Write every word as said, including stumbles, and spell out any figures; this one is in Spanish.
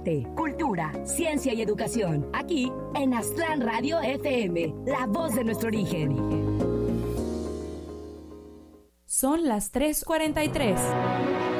arte, cultura, ciencia y educación. Aquí en Aztlán Radio F M, la voz de nuestro origen. Son las tres cuarenta y tres.